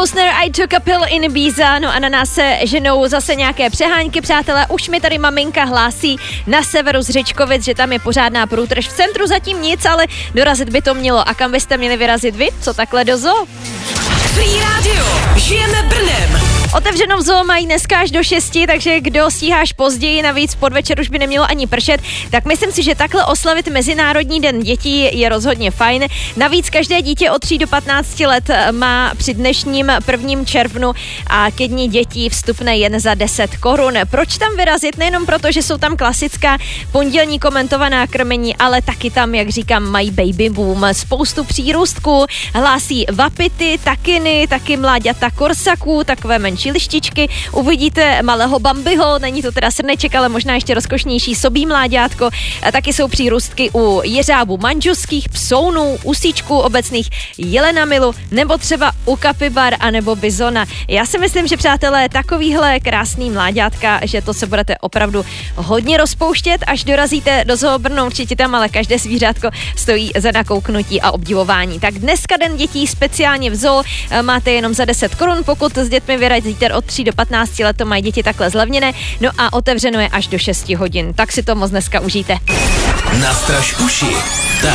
Klausner, I took a pill in Ibiza, no a na nás se ženou zase nějaké přehánky, přátelé. Už mi tady maminka hlásí na severu z Řečkovic, že tam je pořádná průtrž. V centru zatím nic, ale dorazit by to mělo. A kam byste měli vyrazit vy? Co takhle do zoo? Free Radio. Žijeme Brnem. Otevřenou zoo mají dneska až do 6, takže kdo stíháš později, navíc podvečer už by nemělo ani pršet, tak myslím si, že takhle oslavit Mezinárodní den dětí je rozhodně fajn. Navíc každé dítě od 3 do 15 let má při dnešním 1. červnu a ke dni dětí vstupné jen za 10 korun. Proč tam vyrazit? Nejenom proto, že jsou tam klasická pondělní komentovaná krmení, ale taky tam, jak říkám, mají baby boom, spoustu přírůstků, hlásí vapity, takiny, taky mláďata korsaků, takové menší lištičky, uvidíte malého Bambiho, není to teda srneček, ale možná ještě rozkošnější sobí mláďátko, a taky jsou přírůstky u jeřábů manžuských, psounů, usíčků obecných, jelenamilu, nebo třeba u kapibar anebo bizona. Já si myslím, že přátelé, takovýhle krásný mláďátka, že to se budete opravdu hodně rozpouštět, až dorazíte do zoo Brno, určitě tam ale každé zvířátko stojí za nakouknutí a obdivování. Tak dneska den dětí speciálně v zoo máte jenom za 10 korun, pokud s dětmi vyrazíte od 3 do 15 let, to mají děti takhle zlevněné, no a otevřeno je až do 6 hodin, tak si to moc dneska užijte. Nastraž uši,